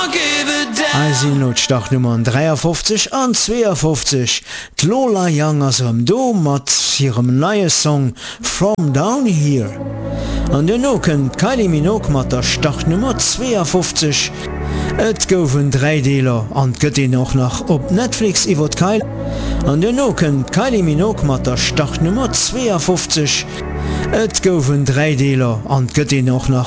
Not Startnummer 53 an 52 Lola Young as Do mat hirem neue Song From Down Here. An den noken Kylie Minogue mat der Startnummer 52. Et goufen 3 Deler an gëtt e noch nach op Netflix iwwer Kylie. An den noken Kylie Minogue mat der Startnummer 52. Et goufen 3 Deler an gëtt e noch nach